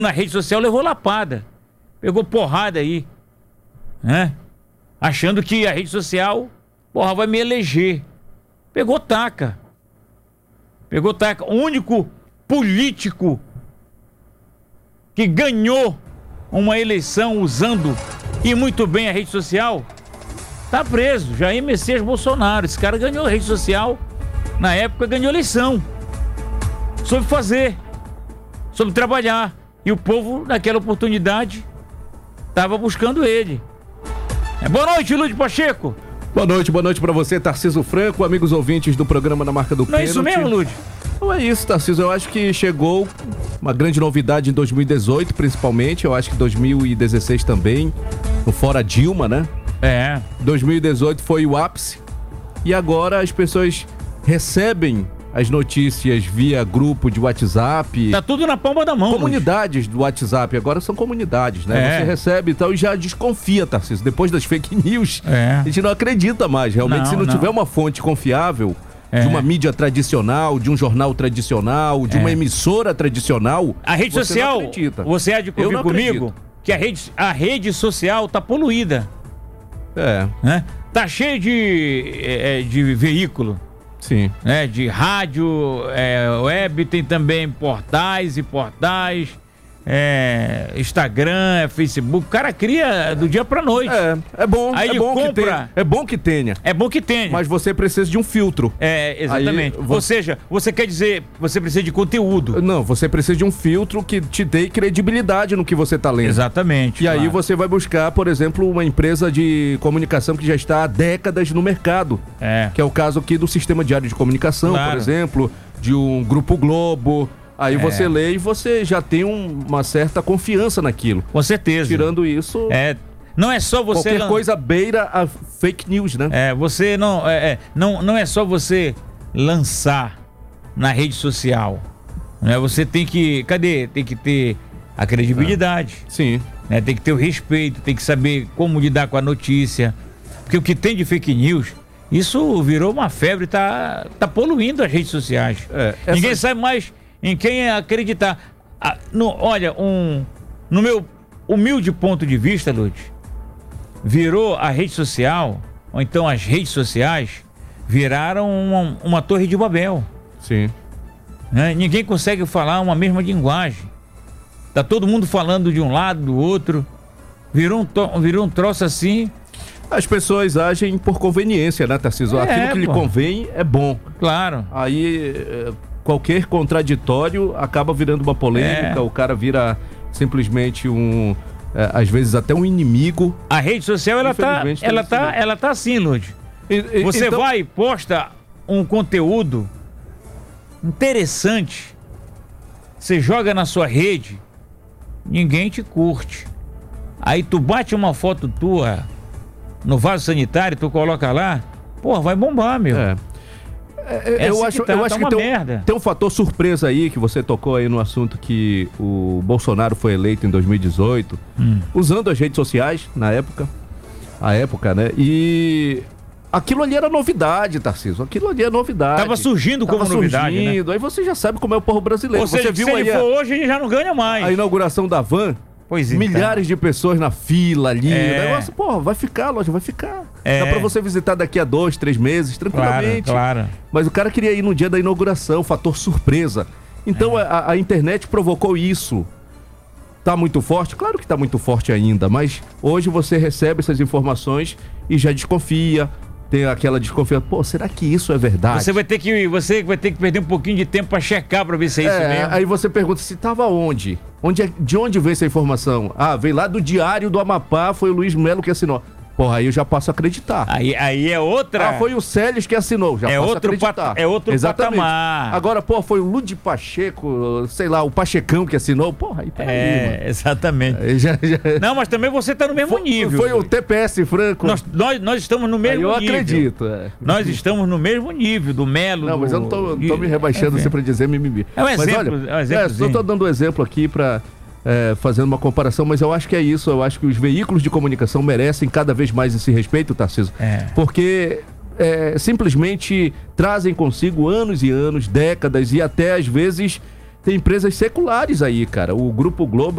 na rede social levou lapada, pegou porrada aí, né? Achando que a rede social, porra, vai me eleger. Pegou taca. O único político que ganhou uma eleição usando e muito bem a rede social tá preso. Jair Messias Bolsonaro. Esse cara ganhou a rede social, na época ganhou eleição. Soube fazer, soube trabalhar. E o povo, naquela oportunidade, estava buscando ele. Boa noite, Lúcio Pacheco. Boa noite pra você, Tarcísio Franco, amigos ouvintes do programa Na Marca do Pênalti. Não é isso mesmo, Lúcio? Não é isso, Tarcísio. Eu acho que chegou uma grande novidade em 2018, principalmente. Eu acho que 2016 também, no Fora Dilma, né? 2018 foi o ápice. E agora as pessoas recebem as notícias via grupo de WhatsApp. Tá tudo na palma da mão. Comunidades do WhatsApp, agora são comunidades, né? Você recebe e tal e já desconfia, Tarcísio. Depois das fake news, a gente não acredita mais. Realmente, se não tiver uma fonte confiável de uma mídia tradicional, de um jornal tradicional, de uma emissora tradicional, a rede social, não acredita. você há de convir comigo que a rede social tá poluída. Né? Tá cheio de veículo. Sim. De rádio, web, tem também portais, Instagram, Facebook. O cara cria do dia pra noite. É bom. Aí é bom compra. É bom que tenha. É bom que tenha. Mas você precisa de um filtro. Exatamente. Aí, ou seja, você quer dizer, você precisa de conteúdo. Não, você precisa de um filtro que te dê credibilidade no que você tá lendo. Exatamente. E aí você vai buscar, por exemplo, uma empresa de comunicação que já está há décadas no mercado. Que é o caso aqui do Sistema Diário de Comunicação, por exemplo, de um Grupo Globo. Aí você lê e você já tem uma certa confiança naquilo. Com certeza. Tirando isso... Não é só você... Qualquer coisa beira a fake news, né? Você não... não é só você lançar na rede social. Né? Você tem que... Tem que ter a credibilidade. Sim. Né? Tem que ter o respeito, tem que saber como lidar com a notícia. Porque o que tem de fake news, isso virou uma febre, tá poluindo as redes sociais. Ninguém sabe mais em quem acreditar. Olha, no meu humilde ponto de vista, Lúcio, virou a rede social, ou então as redes sociais, viraram uma torre de Babel. Sim. Né? Ninguém consegue falar uma mesma linguagem. Tá todo mundo falando de um lado, do outro. Virou um troço assim. As pessoas agem por conveniência, né, Tarcísio? Aquilo que lhe convém é bom. Claro. Aí... qualquer contraditório acaba virando uma polêmica, o cara vira simplesmente às vezes até um inimigo. A rede social, ela tá assim, Lúcio. Você então... vai e posta um conteúdo interessante, você joga na sua rede, ninguém te curte. Aí tu bate uma foto tua no vaso sanitário, tu coloca lá, vai bombar, meu. Eu acho que tem um fator surpresa aí, que você tocou aí no assunto que o Bolsonaro foi eleito em 2018, usando as redes sociais na época, né? E aquilo ali era novidade, Tarcísio. Aquilo ali é novidade. Tava surgindo como novidade, né? Aí você já sabe como é o povo brasileiro. Ou seja, você viu se ele for hoje, ele já não ganha mais. A inauguração da van. Milhares de pessoas na fila ali. O negócio, vai ficar, loja, vai ficar. Dá pra você visitar daqui a 2, 3 meses, tranquilamente. Claro. Mas o cara queria ir no dia da inauguração, fator surpresa. Então a internet provocou isso. Tá muito forte? Claro que tá muito forte ainda, mas hoje você recebe essas informações e já desconfia. Tem aquela desconfiança, será que isso é verdade? Você vai ter que perder um pouquinho de tempo pra checar, pra ver se é isso mesmo. Aí você pergunta se tava onde? De onde veio essa informação? Veio lá do Diário do Amapá, foi o Luiz Melo que assinou. Aí eu já posso acreditar. Aí é outra... foi o Célis que assinou, já posso acreditar. É outro patamar. Agora, foi o Lúcio Pacheco, sei lá, o Pachecão que assinou. Aí peraí, mano. Exatamente. Não, mas também você tá no mesmo nível. Foi o TPS Franco. Nós estamos no mesmo nível. Eu acredito. Nós estamos no mesmo nível do Melo. Não, mas eu não tô me rebaixando assim pra dizer mimimi. É um exemplo. Só tô dando um exemplo aqui pra... fazendo uma comparação, mas eu acho que é isso. Eu acho que os veículos de comunicação merecem cada vez mais esse respeito, Tarcísio, porque simplesmente trazem consigo anos e anos, décadas e até às vezes Tem empresas seculares aí, cara. O Grupo Globo